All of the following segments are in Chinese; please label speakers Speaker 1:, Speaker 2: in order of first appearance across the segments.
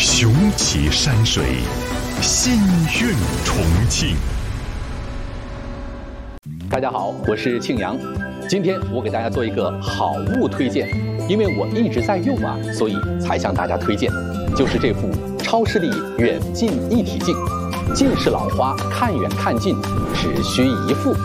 Speaker 1: 雄奇山水，心韵重庆。
Speaker 2: 大家好，我是庆阳。今天我给大家做一个好物推荐，因为我一直在用啊，所以才向大家推荐。就是这幅超视力远近一体镜，近视老花，看远看近，只需一副。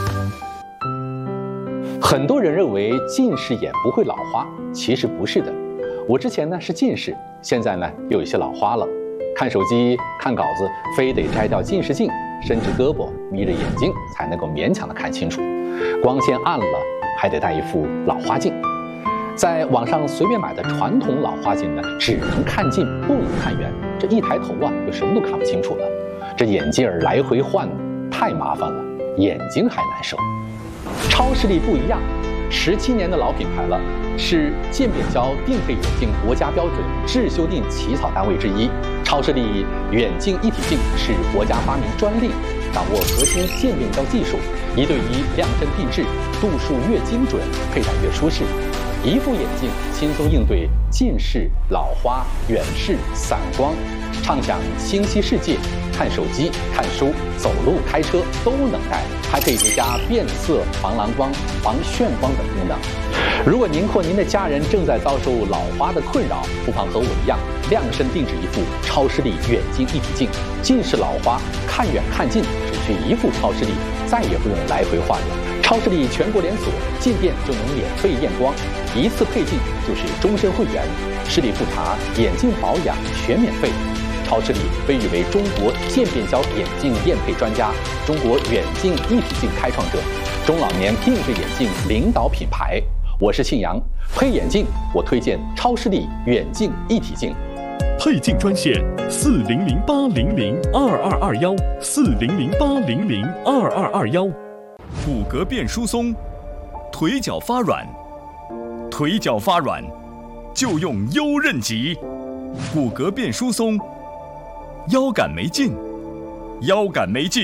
Speaker 2: 很多人认为近视眼不会老花，其实不是的。我之前呢是近视，现在呢又有些老花了。看手机、看稿子，非得摘掉近视镜，伸直胳膊，眯着眼睛，才能够勉强的看清楚。光线暗了，还得戴一副老花镜。在网上随便买的传统老花镜呢，只能看近，不能看远。这一抬头啊，就什么都看不清楚了。这眼镜儿来回换，太麻烦了，眼睛还难受。超视力不一样，17年的老品牌了，是渐变焦定配眼镜国家标准质修订起草单位之一。超视力远近一体镜是国家发明专利，掌握核心渐变焦技术，1对1量身定制，度数越精准，佩戴越舒适。一副眼镜轻松应对近视、老花、远视、散光，畅享清晰世界，看手机、看书、走路、开车都能戴，还可以叠加变色、防蓝光、防眩光等功能。如果您或您的家人正在遭受老花的困扰，不妨和我一样，量身定制一副超视力远近一体镜，近视老花看远看近只需一副超视力，再也不用来回换了。超视力全国连锁，进店就能免费验光，一次配镜就是终身会员，视力复查、眼镜保养全免费。超视力被誉为中国渐变焦眼镜验配专家，中国远近一体镜开创者，中老年定制眼镜领导品牌。我是庆阳，配眼镜我推荐超视力远近一体镜。
Speaker 1: 配镜专线4008002221，4008002221。骨骼变疏松，腿脚发软，腿脚发软就用优韧极。骨骼变疏松，腰杆没劲，腰杆没劲